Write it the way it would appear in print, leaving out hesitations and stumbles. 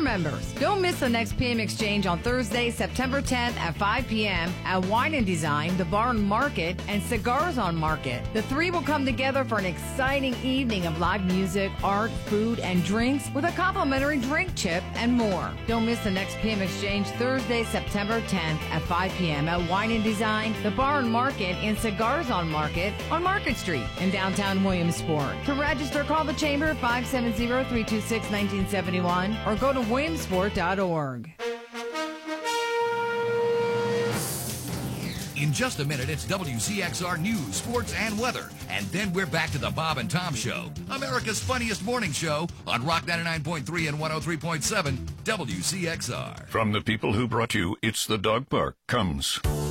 members. Don't miss the next PM Exchange on Thursday, September 10th at 5 p.m. at Wine and Design, the Bar and Market, and Cigars on Market. The three will come together for an exciting evening of live music, art, food, and drinks with a complimentary drink chip and more. Don't miss the next PM Exchange Thursday, September 10th at 5 p.m. at Wine and Design, the Bar and Market, and Cigars on Market Street in downtown Williamsport. To register, call the Chamber 570-326-1971 or go to williamsport.org. In just a minute, it's WCXR News, Sports, and Weather. And then we're back to the Bob and Tom Show, America's funniest morning show on Rock 99.3 and 103.7 WCXR. From the people who brought you It's the Dog Park comes...